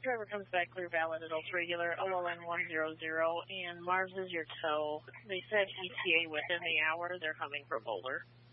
driver comes back clear valid at Ultra Regular, OLN 100, and Mars is your tow. They said ETA within the hour. They're coming for Boulder.